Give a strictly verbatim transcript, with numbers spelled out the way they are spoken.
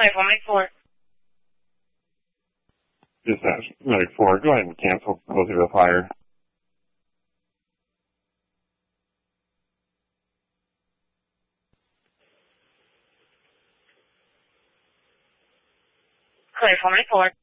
Medic one, Medic four. Dispatch, Medic four, go ahead and cancel closing the fire. Clear for Medic four.